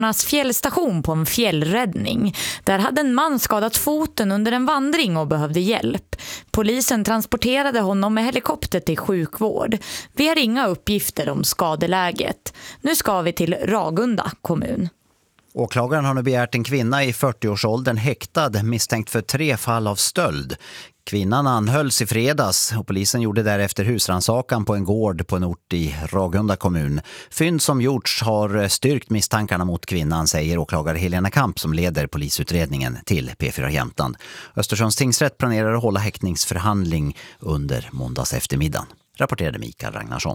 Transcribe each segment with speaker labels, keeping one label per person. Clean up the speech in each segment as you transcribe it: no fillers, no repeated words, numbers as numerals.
Speaker 1: fjällstation på en fjällräddning. Där hade en man skadat foten under en vandring och behövde hjälp. Polisen transporterade honom med helikopter till sjukvård. Vi har inga uppgifter om skadeläget. Nu ska vi till Ragunda kommun.
Speaker 2: Åklagaren har nu begärt en kvinna i 40-årsåldern häktad misstänkt för 3 fall av stöld. Kvinnan anhölls i fredags och polisen gjorde därefter husrannsakan på en gård på en ort i Ragunda kommun. Fynd som gjorts har styrkt misstankarna mot kvinnan, säger åklagare Helena Kamp som leder polisutredningen till P4 Jämtland. Östersunds tingsrätt planerar att hålla häktningsförhandling under måndags eftermiddagen, rapporterade Mikael Ragnarsson.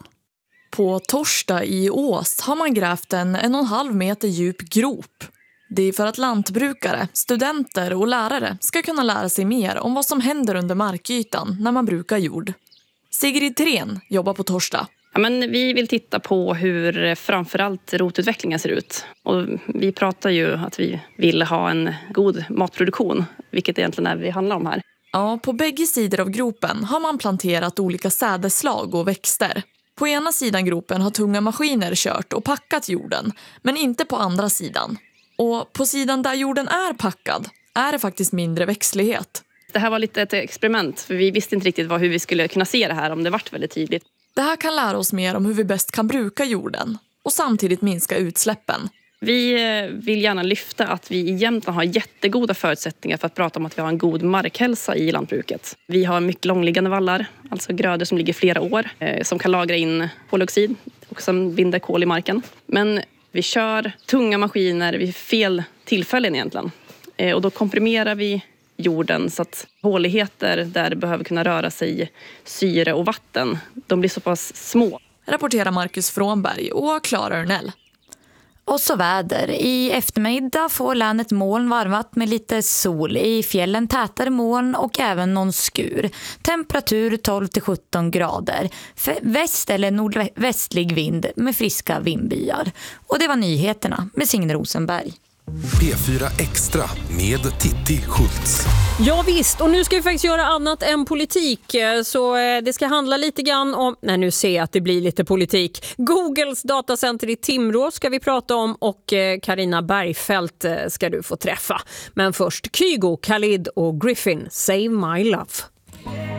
Speaker 3: På torsdag i Ås har man grävt en 1,5 meter djup grop. Det är för att lantbrukare, studenter och lärare ska kunna lära sig mer om vad som händer under markytan när man brukar jord. Sigrid Tren jobbar på torsdag.
Speaker 4: Ja, men vi vill titta på hur framförallt rotutvecklingen ser ut. Och vi pratar ju att vi vill ha en god matproduktion, vilket egentligen är det handlar om här.
Speaker 3: Ja, på bägge sidor av gropen har man planterat olika sädeslag och växter. På ena sidan gropen har tunga maskiner kört och packat jorden, men inte på andra sidan. Och på sidan där jorden är packad är det faktiskt mindre växtlighet.
Speaker 4: Det här var lite ett experiment, för vi visste inte riktigt hur vi skulle kunna se det här om det vart väldigt tydligt.
Speaker 3: Det här kan lära oss mer om hur vi bäst kan bruka jorden och samtidigt minska utsläppen.
Speaker 4: Vi vill gärna lyfta att vi i Jämtland har jättegoda förutsättningar för att prata om att vi har en god markhälsa i lantbruket. Vi har mycket långliggande vallar, alltså grödor som ligger flera år, som kan lagra in koldioxid och som binder kol i marken. Men vi kör tunga maskiner vid fel tillfällen egentligen. Och då komprimerar vi jorden så att håligheter där det behöver kunna röra sig syre och vatten, de blir så pass små.
Speaker 3: Rapporterar Marcus Frånberg och Klara Örnell.
Speaker 1: Och så väder. I eftermiddag får länet moln varvat med lite sol. I fjällen tätare moln och även någon skur. Temperatur 12-17 grader. Väst eller nordvästlig vind med friska vindbyar. Och det var nyheterna med Signe Rosenberg.
Speaker 5: P4 Extra med Titti Schultz.
Speaker 6: Ja visst, och nu ska vi faktiskt göra annat än politik. Så det ska handla lite grann om... Nej, nu ser jag att det blir lite politik. Googles datacenter i Timrå ska vi prata om och Carina Bergfeldt ska du få träffa. Men först Kygo, Khalid och Griffin, Save My Love.